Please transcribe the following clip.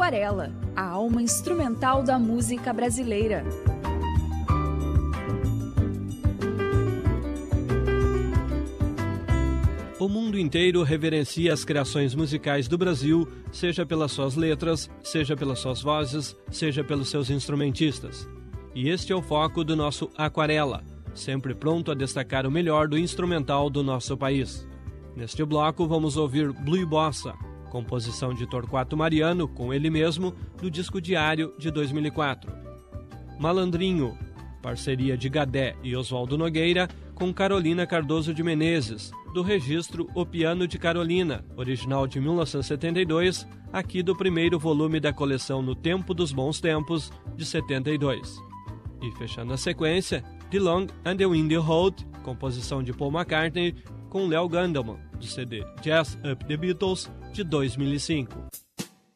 Aquarela, a alma instrumental da música brasileira. O mundo inteiro reverencia as criações musicais do Brasil, seja pelas suas letras, seja pelas suas vozes, seja pelos seus instrumentistas. E este é o foco do nosso Aquarela, sempre pronto a destacar o melhor do instrumental do nosso país. Neste bloco vamos ouvir Blue Bossa, composição de Torquato Mariano, com ele mesmo, do disco Diário de 2004. Malandrinho, parceria de Gadé e Oswaldo Nogueira, com Carolina Cardoso de Menezes, do registro O Piano de Carolina, original de 1972, aqui do primeiro volume da coleção No Tempo dos Bons Tempos, de 72. E fechando a sequência, The Long and the Windy Road, composição de Paul McCartney, com Léo Gandelman, do CD Jazz Up the Beatles, de 2005.